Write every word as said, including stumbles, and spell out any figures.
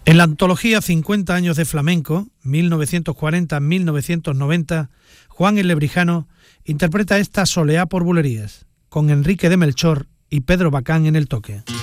En la antología cincuenta años de flamenco, mil novecientos cuarenta a mil novecientos noventa, Juan el Lebrijano interpreta esta soleá por bulerías, con Enrique de Melchor y Pedro Bacán en el toque.